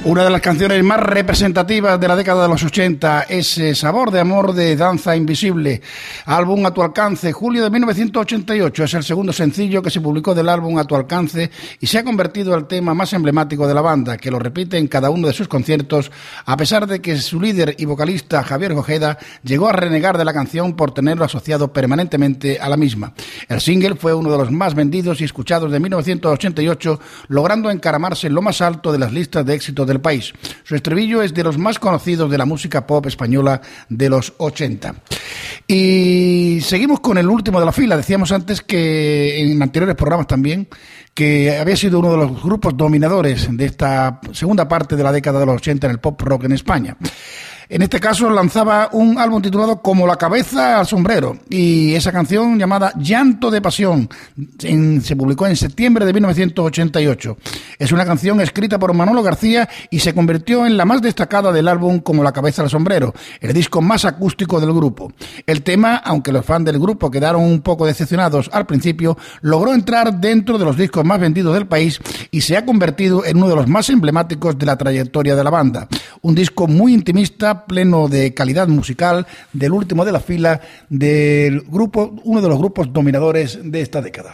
Una de las canciones más representativas de la década de los 80 es Sabor de Amor de Danza Invisible, álbum A Tu Alcance, julio de 1988. Es el segundo sencillo que se publicó del álbum A Tu Alcance y se ha convertido en el tema más emblemático de la banda, que lo repite en cada uno de sus conciertos, a pesar de que su líder y vocalista Javier Ojeda llegó a renegar de la canción por tenerlo asociado permanentemente a la misma. El single fue uno de los más vendidos y escuchados de 1988, logrando encaramarse en lo más alto de las listas de éxito del país. Su estribillo es de los más conocidos de la música pop española de los 80. Y seguimos con el último de la fila. Decíamos antes que en anteriores programas también que había sido uno de los grupos dominadores de esta segunda parte de la década de los 80 en el pop rock en España. En este caso lanzaba un álbum titulado Como la cabeza al sombrero, y esa canción llamada Llanto de pasión se publicó en septiembre de 1988. Es una canción escrita por Manolo García y se convirtió en la más destacada del álbum Como la cabeza al sombrero, el disco más acústico del grupo. El tema, aunque los fans del grupo quedaron un poco decepcionados al principio, logró entrar dentro de los discos más vendidos del país y se ha convertido en uno de los más emblemáticos de la trayectoria de la banda. Un disco muy intimista, pleno de calidad musical, del último de la fila del grupo, uno de los grupos dominadores de esta década.